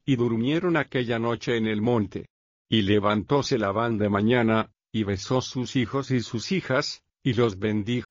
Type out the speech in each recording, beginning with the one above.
y durmieron aquella noche en el monte. Y levantóse Labán de mañana, y besó sus hijos y sus hijas, y los bendijo.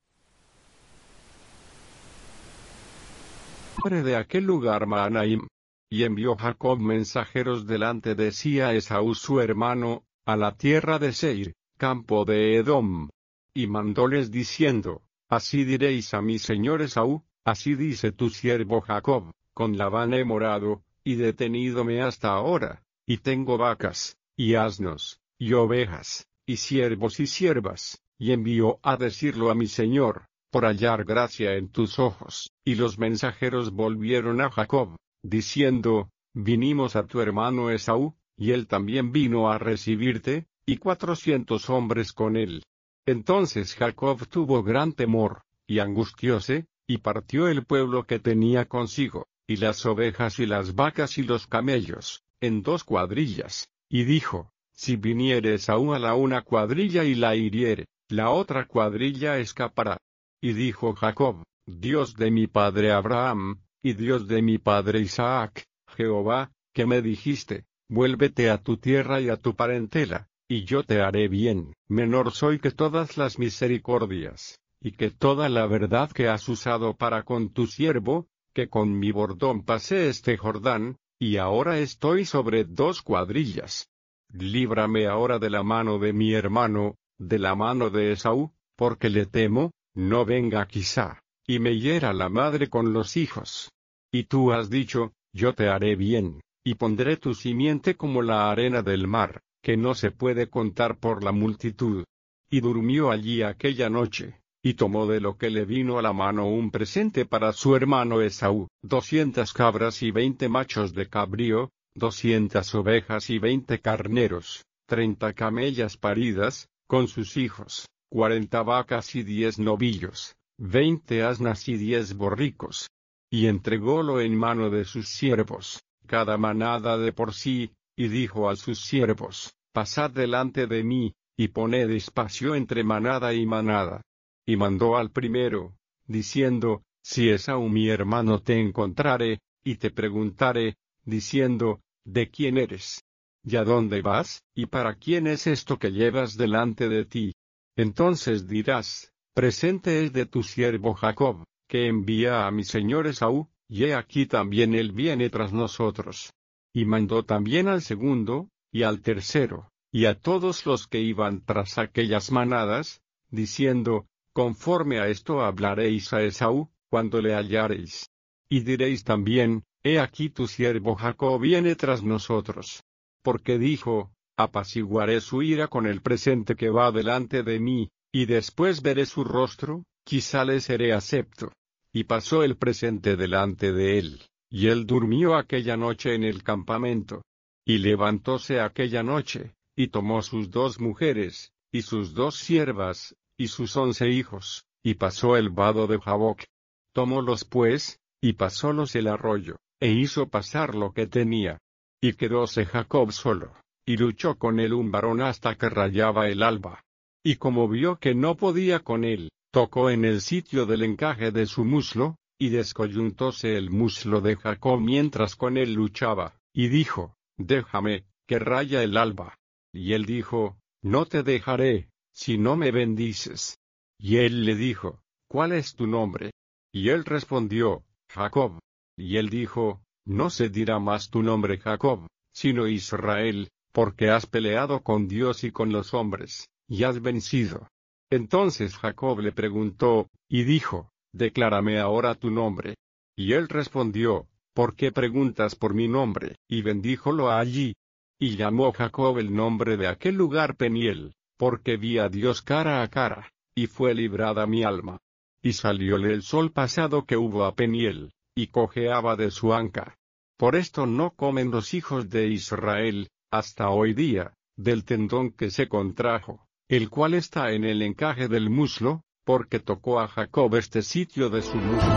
De aquel lugar Mahanaim. Y envió Jacob mensajeros delante de sí a Esaú su hermano, a la tierra de Seir, campo de Edom. Y mandóles diciendo: Así diréis a mi señor Esaú, así dice tu siervo Jacob, con Labán he morado, y detenídome hasta ahora, y tengo vacas, y asnos, y ovejas, y siervos y siervas, y envió a decirlo a mi señor, por hallar gracia en tus ojos. Y los mensajeros volvieron a Jacob, diciendo: Vinimos a tu hermano Esaú, y él también vino a recibirte, y 400 hombres con él. Entonces Jacob tuvo gran temor, y angustióse, y partió el pueblo que tenía consigo, y las ovejas y las vacas y los camellos, en 2 cuadrillas, y dijo: Si viniere Esaú a la una cuadrilla y la hiriere, la otra cuadrilla escapará. Y dijo Jacob: Dios de mi padre Abraham, y Dios de mi padre Isaac, Jehová, que me dijiste: Vuélvete a tu tierra y a tu parentela, y yo te haré bien. Menor soy que todas las misericordias, y que toda la verdad que has usado para con tu siervo, que con mi bordón pasé este Jordán, y ahora estoy sobre 2 cuadrillas. Líbrame ahora de la mano de mi hermano, de la mano de Esaú, porque le temo, no venga quizá, y me hiera la madre con los hijos. Y tú has dicho: Yo te haré bien, y pondré tu simiente como la arena del mar, que no se puede contar por la multitud. Y durmió allí aquella noche, y tomó de lo que le vino a la mano un presente para su hermano Esaú: 200 cabras y 20 machos de cabrío, 200 ovejas y 20 carneros, 30 camellas paridas, con sus hijos, 40 vacas y 10 novillos, 20 asnas y 10 borricos. Y entrególo en mano de sus siervos, cada manada de por sí, y dijo a sus siervos: Pasad delante de mí, y poned espacio entre manada y manada. Y mandó al primero, diciendo: Si Esaú mi hermano te encontrare, y te preguntare, diciendo: ¿De quién eres? ¿Y a dónde vas? ¿Y para quién es esto que llevas delante de ti? Entonces dirás: Presente es de tu siervo Jacob, que envía a mi señor Esaú, y he aquí también él viene tras nosotros. Y mandó también al segundo, y al tercero, y a todos los que iban tras aquellas manadas, diciendo: Conforme a esto hablaréis a Esaú, cuando le hallareis. Y diréis también: He aquí tu siervo Jacob viene tras nosotros. Porque dijo: Apaciguaré su ira con el presente que va delante de mí, y después veré su rostro, quizá le seré acepto. Y pasó el presente delante de él, y él durmió aquella noche en el campamento. Y levantóse aquella noche, y tomó sus 2 mujeres, y sus 2 siervas, y sus 11 hijos, y pasó el vado de Jaboc. Tomólos pues, y pasólos el arroyo, e hizo pasar lo que tenía. Y quedóse Jacob solo, y luchó con él un varón hasta que rayaba el alba. Y como vio que no podía con él, tocó en el sitio del encaje de su muslo, y descoyuntóse el muslo de Jacob mientras con él luchaba, y dijo: Déjame, que raya el alba. Y él dijo: No te dejaré, si no me bendices. Y él le dijo: ¿Cuál es tu nombre? Y él respondió: Jacob. Y él dijo: No se dirá más tu nombre Jacob, sino Israel, porque has peleado con Dios y con los hombres, y has vencido. Entonces Jacob le preguntó, y dijo: Declárame ahora tu nombre. Y él respondió: ¿Por qué preguntas por mi nombre? Y bendíjolo allí. Y llamó Jacob el nombre de aquel lugar Peniel, porque vi a Dios cara a cara, y fue librada mi alma. Y salióle el sol pasado que hubo a Peniel, y cojeaba de su anca. Por esto no comen los hijos de Israel, hasta hoy día, del tendón que se contrajo, el cual está en el encaje del muslo, porque tocó a Jacob este sitio de su muslo.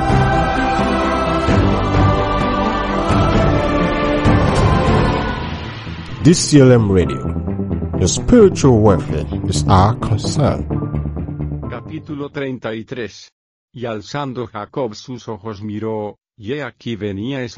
DCLM Radio. The spiritual welfare is our concern. Capítulo 33. Y alzando Jacob sus ojos miró, y he aquí venía Esaú,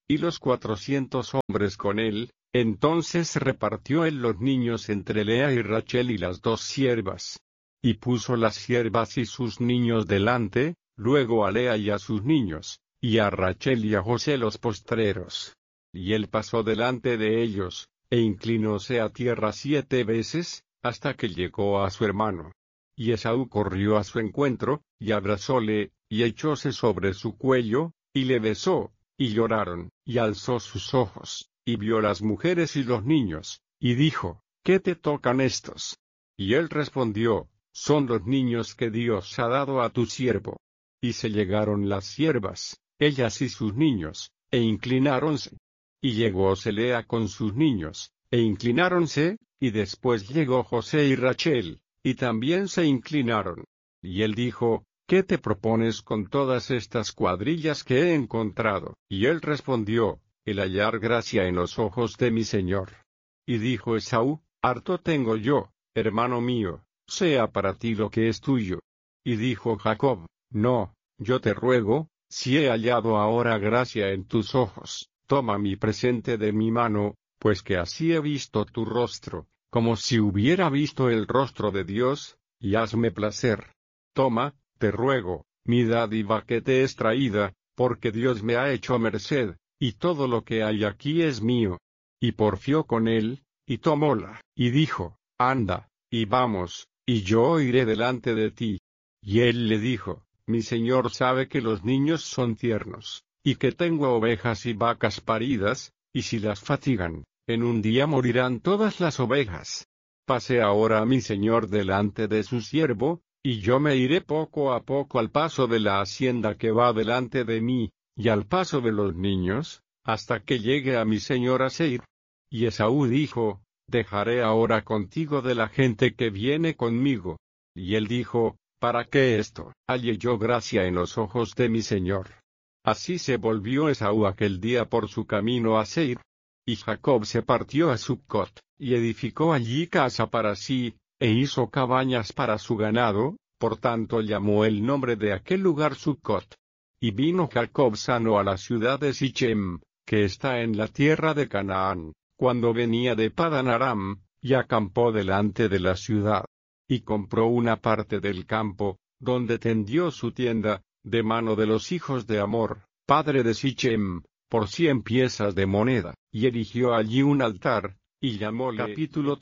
y los 400 hombres con él. Entonces repartió él los niños entre Lea y Rachel y las 2 siervas. Y puso las siervas y sus niños delante, luego a Lea y a sus niños, y a Rachel y a José los postreros. Y él pasó delante de ellos, e inclinóse a tierra 7 veces, hasta que llegó a su hermano. Y Esaú corrió a su encuentro, y abrazóle, y echóse sobre su cuello, y le besó, y lloraron, y alzó sus ojos, y vio las mujeres y los niños, y dijo, ¿qué te tocan estos? Y él respondió, son los niños que Dios ha dado a tu siervo. Y se llegaron las siervas, ellas y sus niños, e inclináronse. Y llegóse Lea con sus niños, e inclináronse, y después llegó José y Rachel, y también se inclinaron. Y él dijo, ¿qué te propones con todas estas cuadrillas que he encontrado? Y él respondió, el hallar gracia en los ojos de mi señor. Y dijo Esaú, harto tengo yo, hermano mío, sea para ti lo que es tuyo. Y dijo Jacob, no, yo te ruego, si he hallado ahora gracia en tus ojos, toma mi presente de mi mano, pues que así he visto tu rostro, como si hubiera visto el rostro de Dios, y hazme placer. Toma, te ruego, mi dádiva que te es traída, porque Dios me ha hecho merced, y todo lo que hay aquí es mío. Y porfió con él, y tomóla, y dijo, anda, y vamos, y yo iré delante de ti. Y él le dijo, mi señor sabe que los niños son tiernos, y que tengo ovejas y vacas paridas, y si las fatigan, en un día morirán todas las ovejas. Pase ahora a mi señor delante de su siervo, y yo me iré poco a poco al paso de la hacienda que va delante de mí, y al paso de los niños, hasta que llegue a mi señor a Seir. Y Esaú dijo, dejaré ahora contigo de la gente que viene conmigo. Y él dijo, ¿para qué esto? Halle yo gracia en los ojos de mi señor. Así se volvió Esaú aquel día por su camino a Seir. Y Jacob se partió a Succot, y edificó allí casa para sí, e hizo cabañas para su ganado, por tanto llamó el nombre de aquel lugar Succot. Y vino Jacob sano a la ciudad de Sichem, que está en la tierra de Canaán, cuando venía de Padan Aram, y acampó delante de la ciudad. Y compró una parte del campo, donde tendió su tienda, de mano de los hijos de Amor, padre de Sichem, por 100 piezas de moneda, y erigió allí un altar, y llamóle. Capítulo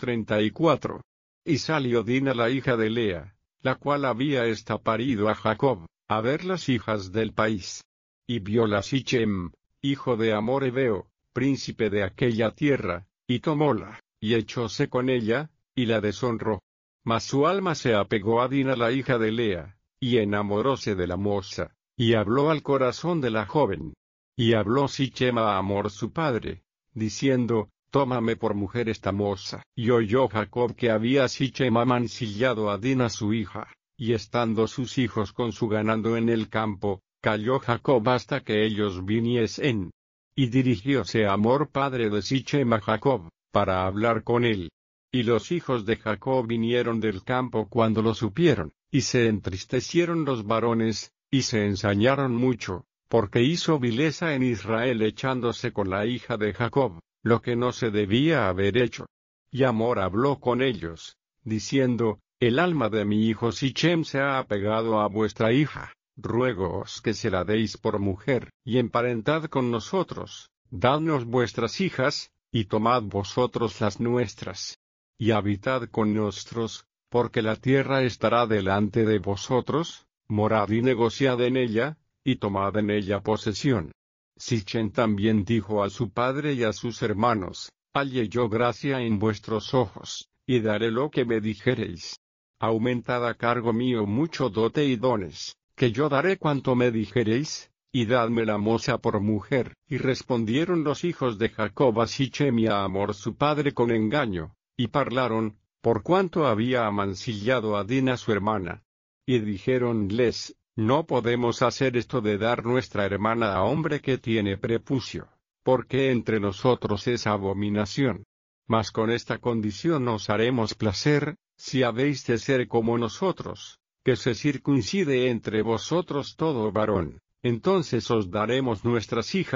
34. Y salió Dina la hija de Lea, la cual había parido a Jacob, a ver las hijas del país. Y viola Sichem, hijo de Amor Hebeo, príncipe de aquella tierra, y tomóla, y echóse con ella, y la deshonró. Mas su alma se apegó a Dina la hija de Lea, y enamoróse de la moza, y habló al corazón de la joven. Y habló Sichem a Amor su padre, diciendo, tómame por mujer esta moza. Y oyó Jacob que había Sichem amancillado a Dina su hija, y estando sus hijos con su ganado en el campo, calló Jacob hasta que ellos viniesen. Y dirigióse Amor padre de Sichem a Jacob, para hablar con él. Y los hijos de Jacob vinieron del campo cuando lo supieron, y se entristecieron los varones, y se ensañaron mucho, porque hizo vileza en Israel echándose con la hija de Jacob, lo que no se debía haber hecho. Y Amor habló con ellos, diciendo, el alma de mi hijo Sichem se ha apegado a vuestra hija, ruégoos que se la deis por mujer, y emparentad con nosotros, dadnos vuestras hijas, y tomad vosotros las nuestras. Y habitad con nosotros, porque la tierra estará delante de vosotros, morad y negociad en ella, y tomad en ella posesión. Sichem también dijo a su padre y a sus hermanos, halle yo gracia en vuestros ojos, y daré lo que me dijereis. Aumentad a cargo mío mucho dote y dones, que yo daré cuanto me dijereis, y dadme la moza por mujer. Y respondieron los hijos de Jacob a Sichem y a Amor su padre con engaño, y parlaron, por cuanto había amancillado a Dina su hermana. Y dijéronles, no podemos hacer esto de dar nuestra hermana a hombre que tiene prepucio, porque entre nosotros es abominación. Mas con esta condición os haremos placer, si habéis de ser como nosotros, que se circuncide entre vosotros todo varón, entonces os daremos nuestras hijas,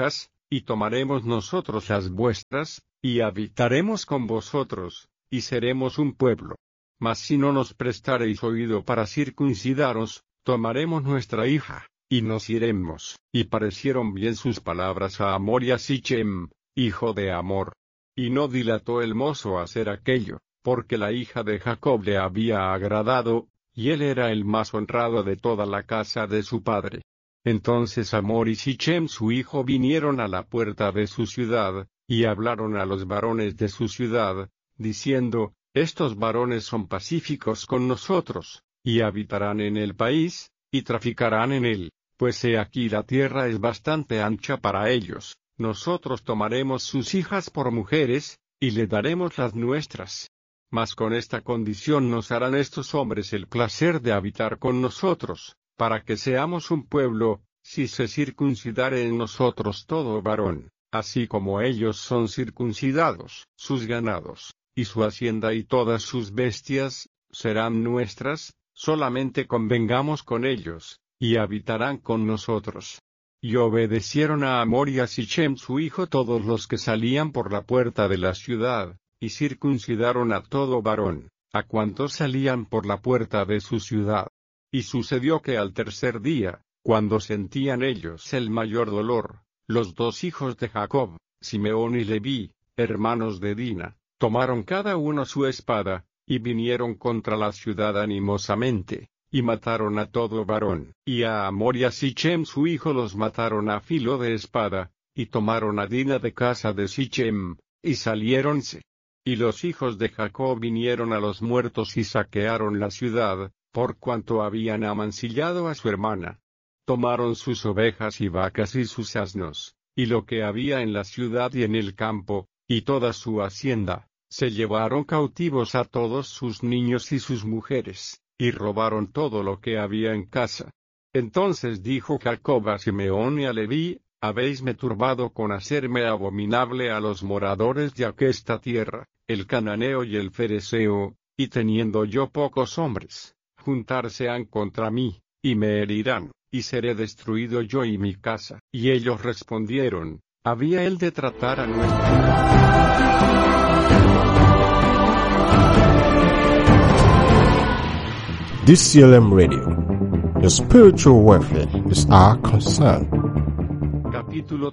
y tomaremos nosotros las vuestras, y habitaremos con vosotros, y seremos un pueblo. Mas si no nos prestareis oído para circuncidaros, tomaremos nuestra hija, y nos iremos. Y parecieron bien sus palabras a Hamor y a Sichem, hijo de Hamor. Y no dilató el mozo a hacer aquello, porque la hija de Jacob le había agradado, y él era el más honrado de toda la casa de su padre. Entonces Hamor y Sichem su hijo vinieron a la puerta de su ciudad, y hablaron a los varones de su ciudad, diciendo, estos varones son pacíficos con nosotros, y habitarán en el país, y traficarán en él, pues he aquí la tierra es bastante ancha para ellos, nosotros tomaremos sus hijas por mujeres, y le daremos las nuestras. Mas con esta condición nos harán estos hombres el placer de habitar con nosotros, para que seamos un pueblo, si se circuncidare en nosotros todo varón, así como ellos son circuncidados. Sus ganados, y su hacienda y todas sus bestias, serán nuestras, solamente convengamos con ellos, y habitarán con nosotros. Y obedecieron a Hamor y a Sichem su hijo todos los que salían por la puerta de la ciudad, y circuncidaron a todo varón, a cuantos salían por la puerta de su ciudad. Y sucedió que al tercer día, cuando sentían ellos el mayor dolor, los dos hijos de Jacob, Simeón y Leví, hermanos de Dina, tomaron cada uno su espada, y vinieron contra la ciudad animosamente, y mataron a todo varón. Y a Hamor y a Sichem su hijo los mataron a filo de espada, y tomaron a Dina de casa de Sichem, y saliéronse. Y los hijos de Jacob vinieron a los muertos y saquearon la ciudad, por cuanto habían amancillado a su hermana. Tomaron sus ovejas y vacas y sus asnos, y lo que había en la ciudad y en el campo, y toda su hacienda, se llevaron cautivos a todos sus niños y sus mujeres, y robaron todo lo que había en casa. Entonces dijo Jacob a Simeón y a Leví, habéisme turbado con hacerme abominable a los moradores de aquesta tierra, el cananeo y el fereceo, y teniendo yo pocos hombres, juntarse han contra mí, y me herirán, y seré destruido yo y mi casa. Y ellos respondieron, ¿había él de tratar a DCLM Radio. Your spiritual welfare is our concern. Capítulo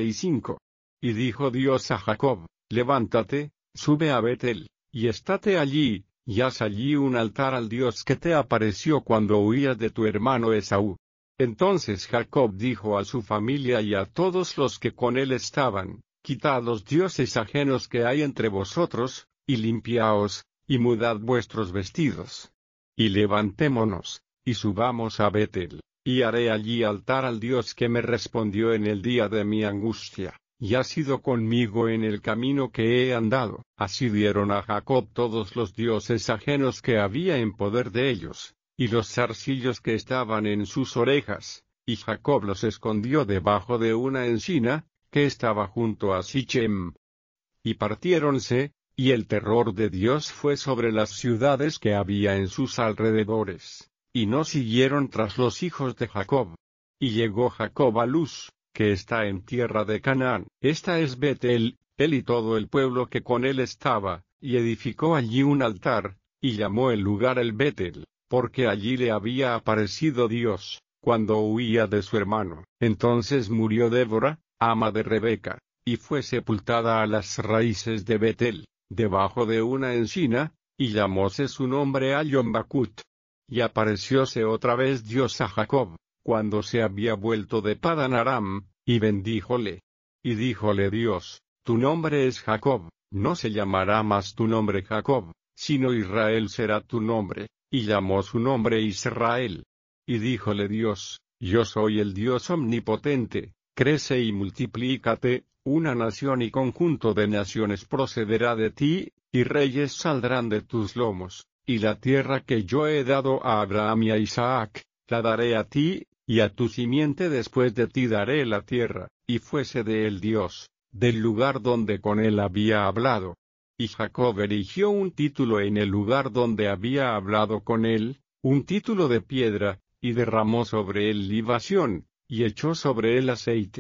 35. Y dijo Dios a Jacob, levántate, sube a Betel, y estate allí, y haz allí un altar al Dios que te apareció cuando huías de tu hermano Esaú. Entonces Jacob dijo a su familia y a todos los que con él estaban, quitad los dioses ajenos que hay entre vosotros, y limpiaos, y mudad vuestros vestidos. Y levantémonos, y subamos a Betel, y haré allí altar al Dios que me respondió en el día de mi angustia, y ha sido conmigo en el camino que he andado. Así dieron a Jacob todos los dioses ajenos que había en poder de ellos, y los zarcillos que estaban en sus orejas, y Jacob los escondió debajo de una encina, que estaba junto a Sichem. Y partiéronse, y el terror de Dios fue sobre las ciudades que había en sus alrededores, y no siguieron tras los hijos de Jacob. Y llegó Jacob a Luz, que está en tierra de Canaán. Esta es Betel, él y todo el pueblo que con él estaba, y edificó allí un altar, y llamó el lugar el Betel, porque allí le había aparecido Dios, cuando huía de su hermano. Entonces murió Débora, ama de Rebeca, y fue sepultada a las raíces de Betel, debajo de una encina, y llamóse su nombre Allon-Bacut. Y aparecióse otra vez Dios a Jacob, cuando se había vuelto de Padan Aram, y bendíjole. Y díjole Dios, tu nombre es Jacob, no se llamará más tu nombre Jacob, sino Israel será tu nombre, y llamó su nombre Israel. Y díjole Dios, yo soy el Dios omnipotente, crece y multiplícate, una nación y conjunto de naciones procederá de ti, y reyes saldrán de tus lomos, y la tierra que yo he dado a Abraham y a Isaac, la daré a ti, y a tu simiente después de ti daré la tierra. Y fuese de él Dios, del lugar donde con él había hablado. Y Jacob erigió un título en el lugar donde había hablado con él, un título de piedra, y derramó sobre él libación, y echó sobre él aceite.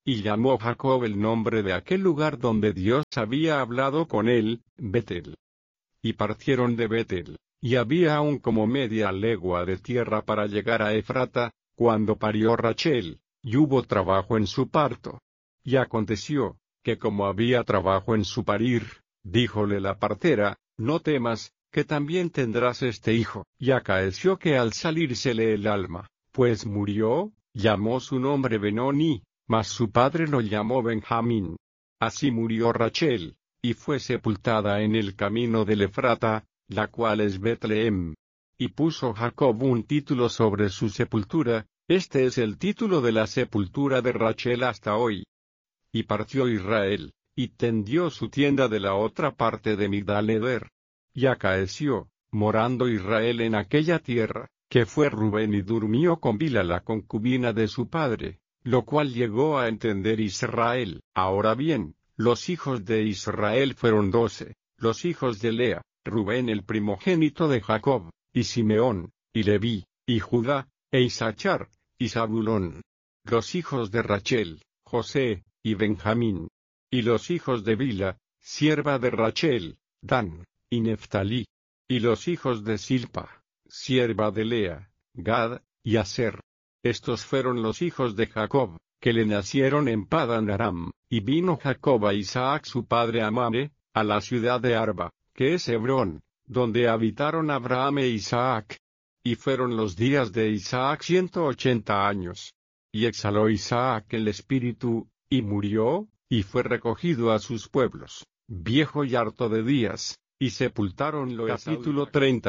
Y llamó Jacob el nombre de aquel lugar donde Dios había hablado con él, Betel. Y partieron de Betel, y había aún como media legua de tierra para llegar a Efrata, cuando parió Rachel, y hubo trabajo en su parto. Y aconteció, que como había trabajo en su parir, díjole la partera, no temas, que también tendrás este hijo. Y acaeció que al salírsele el alma, pues murió, llamó su nombre Benoni, mas su padre lo llamó Benjamín. Así murió Rachel, y fue sepultada en el camino del Efrata, la cual es Betlehem. Y puso Jacob un título sobre su sepultura, este es el título de la sepultura de Rachel hasta hoy. Y partió Israel, y tendió su tienda de la otra parte de Migdal-eder. Y acaeció, morando Israel en aquella tierra, que fue Rubén y durmió con Bila la concubina de su padre, lo cual llegó a entender Israel. Ahora bien, los hijos de Israel fueron 12, los hijos de Lea, Rubén el primogénito de Jacob, y Simeón, y Leví, y Judá, e Isachar, y Zabulón. Los hijos de Rachel, José, y Benjamín. Y los hijos de Bila, sierva de Rachel, Dan, y Neftalí. Y los hijos de Silpa, sierva de Lea, Gad, y Aser. Estos fueron los hijos de Jacob, que le nacieron en Padan Aram, y vino Jacob a Isaac su padre a Mamre, a la ciudad de Arba, que es Hebrón, donde habitaron Abraham e Isaac. Y fueron los días de Isaac 180 años. Y exhaló Isaac el espíritu, y murió, y fue recogido a sus pueblos, viejo y harto de días, y sepultáronlo. Capítulo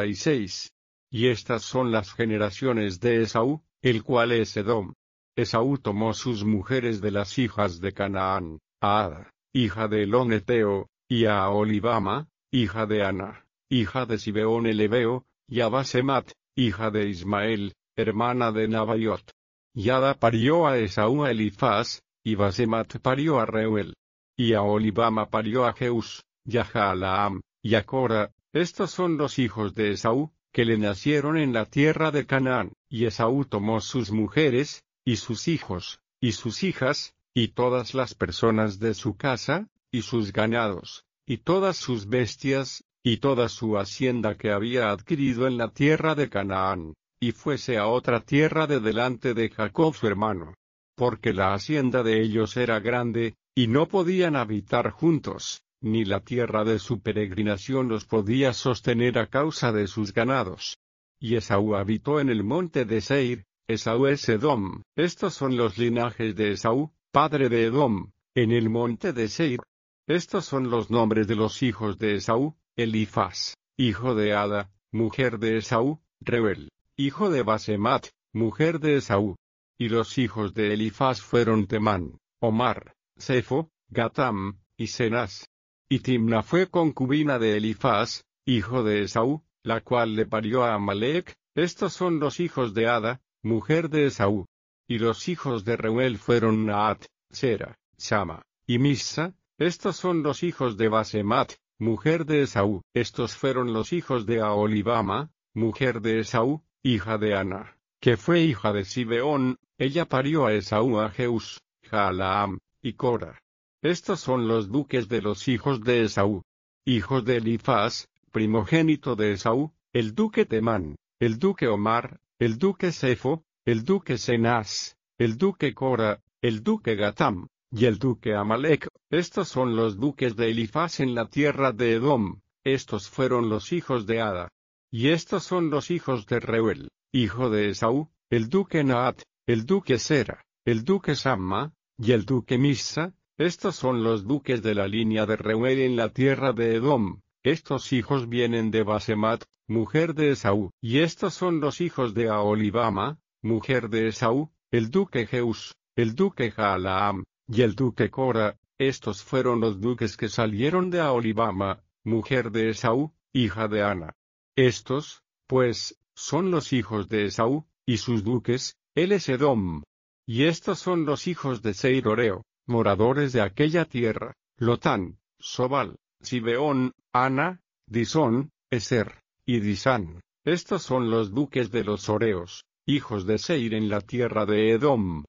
36. Y estas son las generaciones de Esaú, el cual es Edom. Esaú tomó sus mujeres de las hijas de Canaán, a Ada, hija de Elón eteo, y a Aholibama, hija de Ana, hija de Sibeón el heveo, y a Basemat, hija de Ismael, hermana de Nabaiot. Y Ada parió a Esaú a Elifaz, y Basemat parió a Reuel. Y Aholibama parió a Jeús, y a Jaalaam, y a Cora. Estos son los hijos de Esaú, que le nacieron en la tierra de Canaán. Y Esaú tomó sus mujeres, y sus hijos, y sus hijas, y todas las personas de su casa, y sus ganados, y todas sus bestias, y toda su hacienda que había adquirido en la tierra de Canaán, y fuese a otra tierra de delante de Jacob su hermano. Porque la hacienda de ellos era grande, y no podían habitar juntos, ni la tierra de su peregrinación los podía sostener a causa de sus ganados. Y Esaú habitó en el monte de Seir. Esaú es Edom. Estos son los linajes de Esaú, padre de Edom, en el monte de Seir. Estos son los nombres de los hijos de Esaú: Elifaz, hijo de Ada, mujer de Esaú; Reuel, hijo de Basemat, mujer de Esaú. Y los hijos de Elifaz fueron Temán, Omar, Sefo, Gatam, y Cenaz. Y Timna fue concubina de Elifaz, hijo de Esaú, la cual le parió a Amalec. Estos son los hijos de Ada, mujer de Esaú. Y los hijos de Reuel fueron Naat, Sera, Shama, y Missa. Estos son los hijos de Basemat, mujer de Esaú. Estos fueron los hijos de Aholibama, mujer de Esaú, hija de Ana, que fue hija de Sibeón. Ella parió a Esaú a Jeús, Jaalaam, y Cora. Estos son los duques de los hijos de Esaú. Hijos de Elifaz, primogénito de Esaú: el duque Temán, el duque Omar, el duque Sefo, el duque Cenaz, el duque Cora, el duque Gatam, y el duque Amalec. Estos son los duques de Elifaz en la tierra de Edom. Estos fueron los hijos de Ada. Y estos son los hijos de Reuel, hijo de Esaú: el duque Naat, el duque Sera, el duque Samma, y el duque Missa. Estos son los duques de la línea de Reuel en la tierra de Edom. Estos hijos vienen de Basemat, mujer de Esaú. Y estos son los hijos de Aholibama, mujer de Esaú: el duque Jeús, el duque Jaalaam, y el duque Cora. Estos fueron los duques que salieron de Aholibama, mujer de Esaú, hija de Ana. Estos, pues, son los hijos de Esaú, y sus duques. Él es Edom. Y estos son los hijos de Seir Oreo, moradores de aquella tierra: Lotán, Sobal, Sibeón, Ana, Disón, Eser, y Disán. Estos son los duques de los Oreos, hijos de Seir en la tierra de Edom.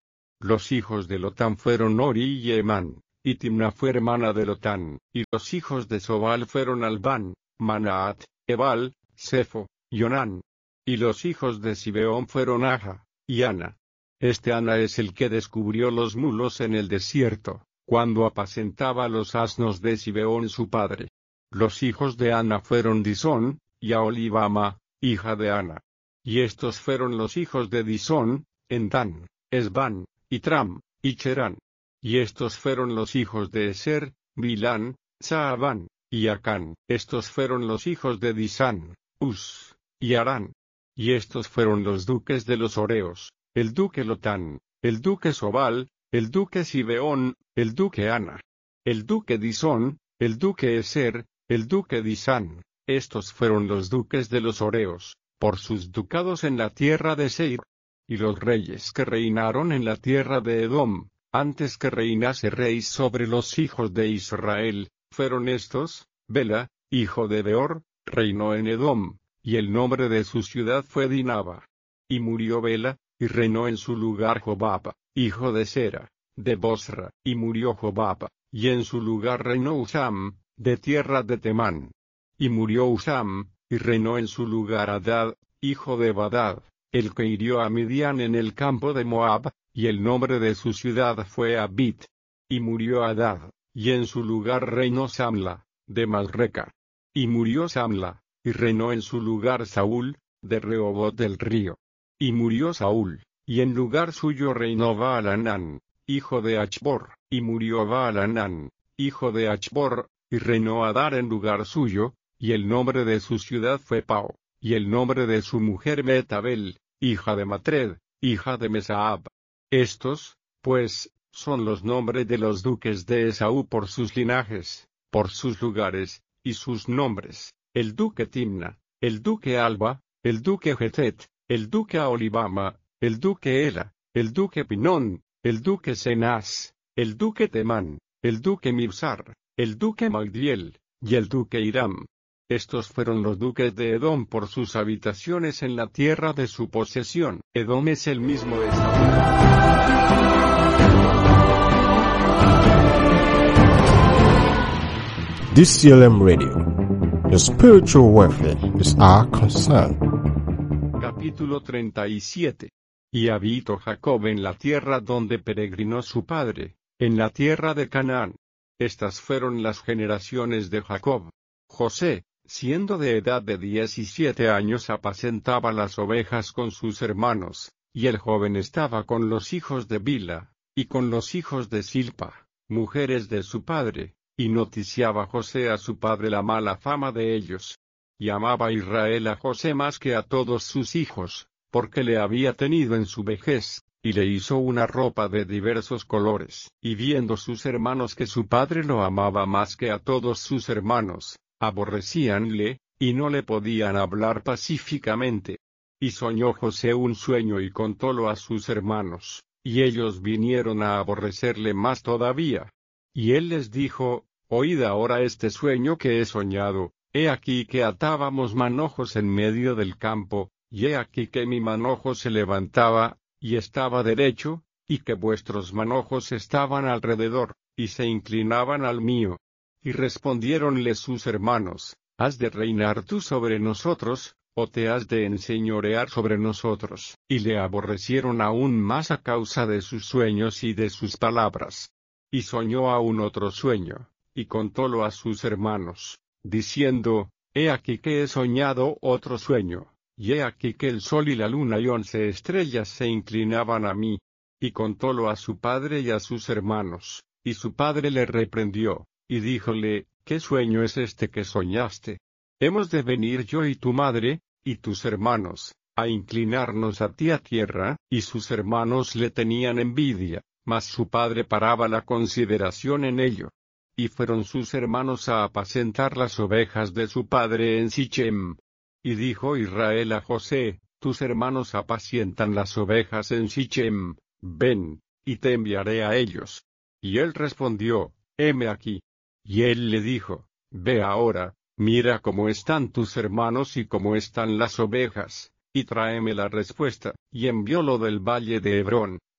Los hijos de Lotán fueron Ori y Emán, y Timna fue hermana de Lotán, y los hijos de Sobal fueron Albán, Manaat, Ebal, Sefo, y Onán. Y los hijos de Sibeón fueron Aja, y Ana. Este Ana es el que descubrió los mulos en el desierto, cuando apacentaba los asnos de Sibeón su padre. Los hijos de Ana fueron Disón, y Aholibama, hija de Ana. Y estos fueron los hijos de Disón, Endán, Esbán, y Tram, y Cherán. Y estos fueron los hijos de Eser, Bilán, Saabán, y Acán. Estos fueron los hijos de Disán, Uz, y Arán. Y estos fueron los duques de los Horeos, el duque Lotán, el duque Sobal, el duque Sibeón, el duque Ana, el duque Disón, el duque Eser, el duque Disán. Estos fueron los duques de los Horeos, por sus ducados en la tierra de Seir. Y los reyes que reinaron en la tierra de Edom, antes que reinase rey sobre los hijos de Israel, fueron estos: Bela, hijo de Beor, reinó en Edom, y el nombre de su ciudad fue Dinaba. Y murió Bela, y reinó en su lugar Jobab, hijo de Sera, de Bosra, y murió Jobab, y en su lugar reinó Usam, de tierra de Temán. Y murió Usam, y reinó en su lugar Hadad, hijo de Badad, el que hirió a Midian en el campo de Moab, y el nombre de su ciudad fue Abit. Y murió Hadad, y en su lugar reinó Samla, de Masreca. Y murió Samla, y reinó en su lugar Saúl, de Rehobot del río. Y murió Saúl, y en lugar suyo reinó Baalanán, hijo de Achbor. Y murió Baalanán, hijo de Achbor, y reinó Adar en lugar suyo, y el nombre de su ciudad fue Pau, y el nombre de su mujer Metabel, hija de Matred, hija de Mesaab. Estos, pues, son los nombres de los duques de Esaú por sus linajes, por sus lugares, y sus nombres: el duque Timna, el duque Alba, el duque Getet, el duque Aholibama, el duque Ela, el duque Pinón, el duque Cenaz, el duque Temán, el duque Mibsar, el duque Magdiel, y el duque Hiram. Estos fueron los duques de Edom por sus habitaciones en la tierra de su posesión. Edom es el mismo de Saúl. DCLM Radio. Your spiritual welfare is our concern. Capítulo 37. Y habitó Jacob en la tierra donde peregrinó su padre, en la tierra de Canaán. Estas fueron las generaciones de Jacob. José, siendo de edad de 17 años, apacentaba las ovejas con sus hermanos, y el joven estaba con los hijos de Bila, y con los hijos de Silpa, mujeres de su padre, y noticiaba José a su padre la mala fama de ellos. Y amaba Israel a José más que a todos sus hijos, porque le había tenido en su vejez, y le hizo una ropa de diversos colores. Y viendo sus hermanos que su padre lo amaba más que a todos sus hermanos, aborrecíanle, y no le podían hablar pacíficamente. Y soñó José un sueño y contólo a sus hermanos, y ellos vinieron a aborrecerle más todavía. Y él les dijo: Oíd ahora este sueño que he soñado. He aquí que atábamos manojos en medio del campo, y he aquí que mi manojo se levantaba, y estaba derecho, y que vuestros manojos estaban alrededor, y se inclinaban al mío. Y respondiéronle sus hermanos: ¿Has de reinar tú sobre nosotros, o te has de enseñorear sobre nosotros? Y le aborrecieron aún más a causa de sus sueños y de sus palabras. Y soñó aún otro sueño, y contólo a sus hermanos, diciendo: He aquí que he soñado otro sueño, y he aquí que el sol y la luna y 11 estrellas se inclinaban a mí. Y contólo a su padre y a sus hermanos, y su padre le reprendió, y díjole: ¿Qué sueño es este que soñaste? ¿Hemos de venir yo y tu madre, y tus hermanos, a inclinarnos a ti a tierra? Y sus hermanos le tenían envidia, mas su padre paraba la consideración en ello. Y fueron sus hermanos a apacentar las ovejas de su padre en Sichem. Y dijo Israel a José: Tus hermanos apacientan las ovejas en Sichem, ven, y te enviaré a ellos. Y él respondió: Heme aquí. Y él le dijo: Ve ahora, mira cómo están tus hermanos y cómo están las ovejas, y tráeme la respuesta. Y enviólo del valle de Hebrón.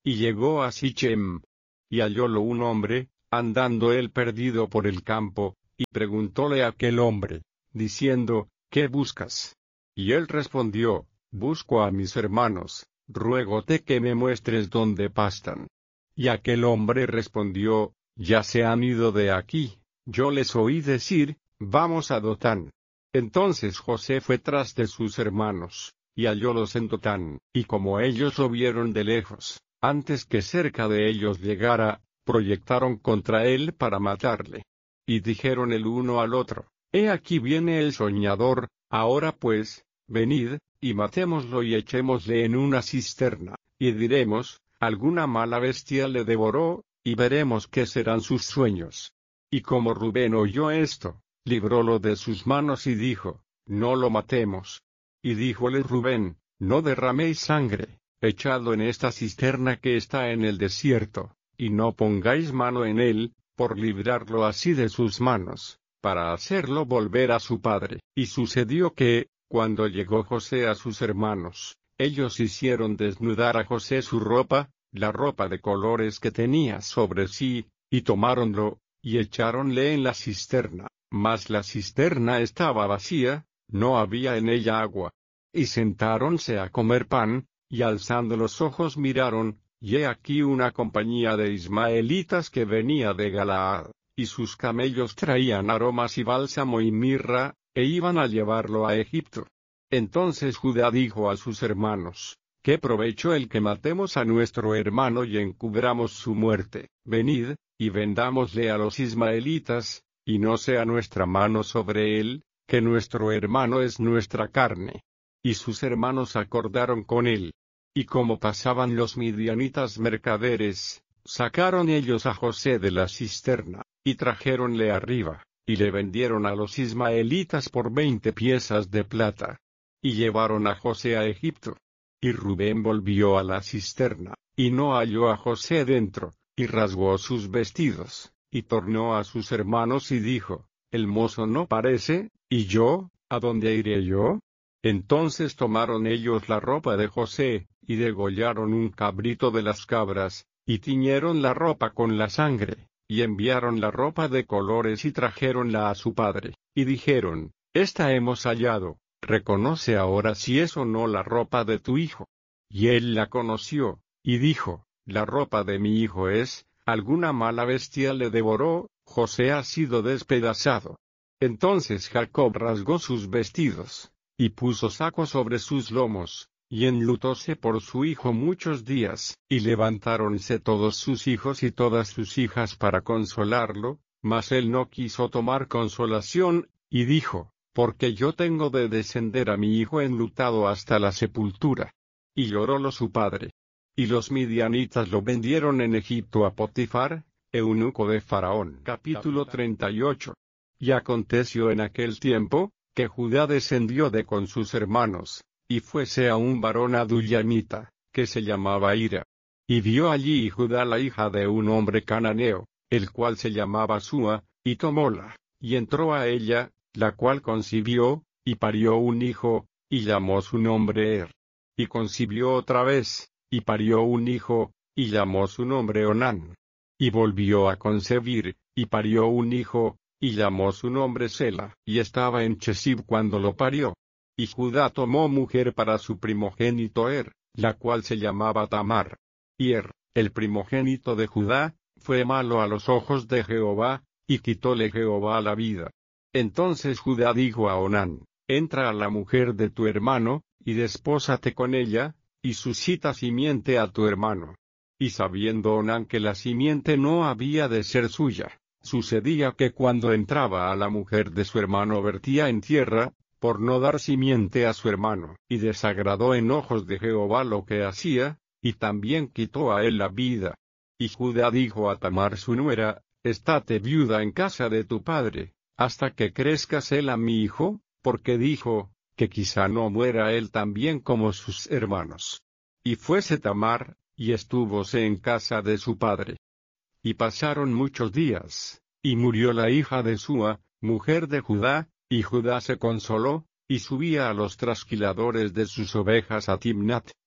Y llegó a Sichem. Y hallólo un hombre, andando él perdido por el campo, y preguntóle a aquel hombre, diciendo, ¿qué buscas? Y él respondió, busco a mis hermanos, ruégote que me muestres dónde pastan. Y aquel hombre respondió, ya se han ido de aquí, yo les oí decir, vamos a Dotán. Entonces José fue tras de sus hermanos, y hallólos en Dotán, y como ellos lo vieron de lejos, antes que cerca de ellos llegara, proyectaron contra él para matarle. Y dijeron el uno al otro, he aquí viene el soñador, ahora pues, venid, y matémoslo y echémosle en una cisterna, y diremos, alguna mala bestia le devoró, y veremos qué serán sus sueños. Y como Rubén oyó esto, librólo de sus manos y dijo, no lo matemos. Y díjole Rubén, no derraméis sangre, echadlo en esta cisterna que está en el desierto, y no pongáis mano en él, por librarlo así de sus manos, para hacerlo volver a su padre. Y sucedió que, cuando llegó José a sus hermanos, ellos hicieron desnudar a José su ropa, la ropa de colores que tenía sobre sí, y tomáronlo, y echáronle en la cisterna, mas la cisterna estaba vacía, no había en ella agua. Y sentáronse a comer pan, y alzando los ojos miraron, y he aquí una compañía de ismaelitas que venía de Galaad, y sus camellos traían aromas y bálsamo y mirra, e iban a llevarlo a Egipto. Entonces Judá dijo a sus hermanos, ¿qué provecho el que matemos a nuestro hermano y encubramos su muerte? Venid, y vendámosle a los ismaelitas, y no sea nuestra mano sobre él, que nuestro hermano es nuestra carne. Y sus hermanos acordaron con él. Y como pasaban los midianitas mercaderes, sacaron ellos a José de la cisterna, y trajéronle arriba, y le vendieron a los ismaelitas por 20 piezas de plata. Y llevaron a José a Egipto. Y Rubén volvió a la cisterna, y no halló a José dentro, y rasgó sus vestidos, y tornó a sus hermanos y dijo, el mozo no parece, ¿y yo, a dónde iré yo? Entonces tomaron ellos la ropa de José, y degollaron un cabrito de las cabras, y tiñeron la ropa con la sangre, y enviaron la ropa de colores y trajéronla a su padre, y dijeron, esta hemos hallado, reconoce ahora si es o no la ropa de tu hijo. Y él la conoció, y dijo, la ropa de mi hijo es, alguna mala bestia le devoró, José ha sido despedazado. Entonces Jacob rasgó sus vestidos, y puso saco sobre sus lomos, y enlutóse por su hijo muchos días, y levantáronse todos sus hijos y todas sus hijas para consolarlo, mas él no quiso tomar consolación, y dijo, porque yo tengo de descender a mi hijo enlutado hasta la sepultura. Y llorólo su padre. Y los midianitas lo vendieron en Egipto a Potifar, eunuco de Faraón. Capítulo 38. Y aconteció en aquel tiempo, que Judá descendió de con sus hermanos, y fuese a un varón adullamita, que se llamaba Ira. Y vio allí Judá la hija de un hombre cananeo, el cual se llamaba Súa, y tomóla, y entró a ella, la cual concibió, y parió un hijo, y llamó su nombre Er. Y concibió otra vez, y parió un hijo, y llamó su nombre Onán. Y volvió a concebir, y parió un hijo, y llamó su nombre Sela. Y estaba en Chesib cuando lo parió. Y Judá tomó mujer para su primogénito Er, la cual se llamaba Tamar. Y Er, el primogénito de Judá, fue malo a los ojos de Jehová, y quitóle Jehová la vida. Entonces Judá dijo a Onán, entra a la mujer de tu hermano, y despósate con ella, y suscita simiente a tu hermano. Y sabiendo Onán que la simiente no había de ser suya, sucedía que cuando entraba a la mujer de su hermano vertía en tierra, por no dar simiente a su hermano, y desagradó en ojos de Jehová lo que hacía, y también quitó a él la vida. Y Judá dijo a Tamar su nuera, estate viuda en casa de tu padre, hasta que crezca Sela mi hijo, porque dijo, que quizá no muera él también como sus hermanos. Y fuese Tamar, y estúvose en casa de su padre. Y pasaron muchos días, y murió la hija de Súa, mujer de Judá, y Judá se consoló, y subía a los trasquiladores de sus ovejas a Timnat,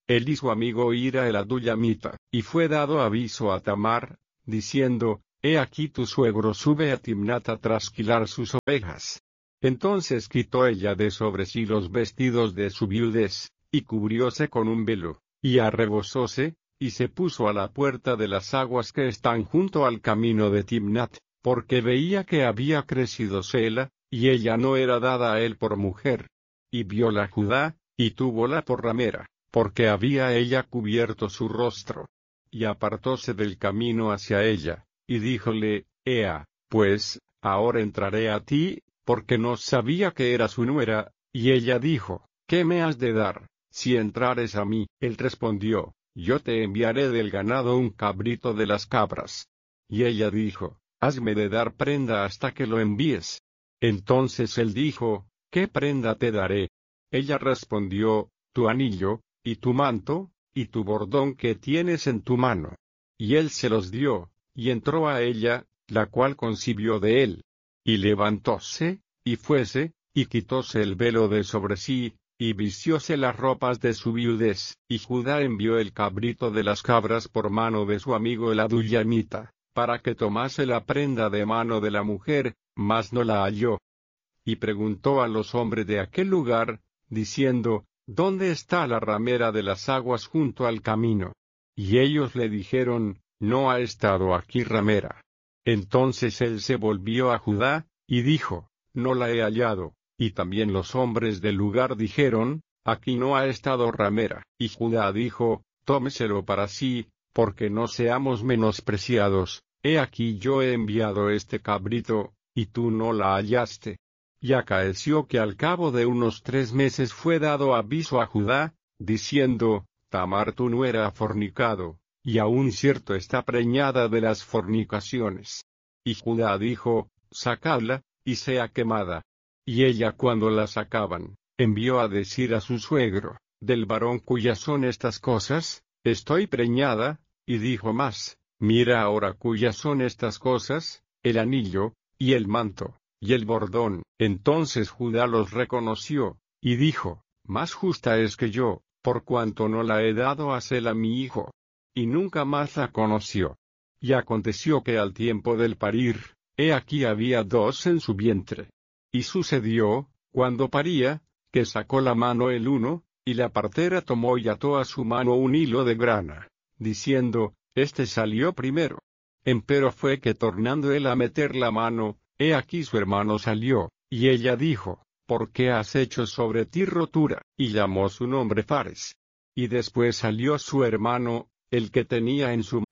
él y su amigo ir el Adullamita, y fue dado aviso a Tamar, diciendo, he aquí tu suegro sube a Timnat a trasquilar sus ovejas. Entonces quitó ella de sobre sí los vestidos de su viudez, y cubrióse con un velo, y arrebozóse, y se puso a la puerta de las aguas que están junto al camino de Timnat, porque veía que había crecido Sela, y ella no era dada a él por mujer. Y viola Judá, y túvola por ramera, porque había ella cubierto su rostro. Y apartóse del camino hacia ella, y díjole, Ea, pues, ahora entraré a ti, porque no sabía que era su nuera, y ella dijo, ¿qué me has de dar, si entrares a mí? Él respondió, yo te enviaré del ganado un cabrito de las cabras. Y ella dijo, hazme de dar prenda hasta que lo envíes. Entonces él dijo, ¿qué prenda te daré? Ella respondió, tu anillo, y tu manto, y tu bordón que tienes en tu mano. Y él se los dio, y entró a ella, la cual concibió de él. Y levantóse, y fuese, y quitóse el velo de sobre sí, y vistióse las ropas de su viudez. Y Judá envió el cabrito de las cabras por mano de su amigo el Adullamita, para que tomase la prenda de mano de la mujer, mas no la halló. Y preguntó a los hombres de aquel lugar, diciendo, ¿dónde está la ramera de las aguas junto al camino? Y ellos le dijeron, no ha estado aquí ramera. Entonces él se volvió a Judá, y dijo, no la he hallado. Y también los hombres del lugar dijeron, aquí no ha estado ramera. Y Judá dijo, tómeselo para sí, porque no seamos menospreciados, he aquí yo he enviado este cabrito, y tú no la hallaste. Y acaeció que al cabo de unos 3 meses fue dado aviso a Judá, diciendo, Tamar tu nuera ha fornicado, y aún cierto está preñada de las fornicaciones. Y Judá dijo, sacadla, y sea quemada. Y ella cuando la sacaban, envió a decir a su suegro, del varón cuyas son estas cosas, estoy preñada, y dijo más, mira ahora cuyas son estas cosas, el anillo, y el manto, y el bordón. Entonces Judá los reconoció, y dijo, más justa es que yo, por cuanto no la he dado a Sela mi hijo. Y nunca más la conoció. Y aconteció que al tiempo del parir, he aquí había 2 en su vientre. Y sucedió, cuando paría, que sacó la mano el uno, y la partera tomó y ató a su mano un hilo de grana, diciendo, este salió primero. Empero fue que tornando él a meter la mano, he aquí su hermano salió, y ella dijo, ¿por qué has hecho sobre ti rotura? Y llamó su nombre Fares. Y después salió su hermano, el que tenía en su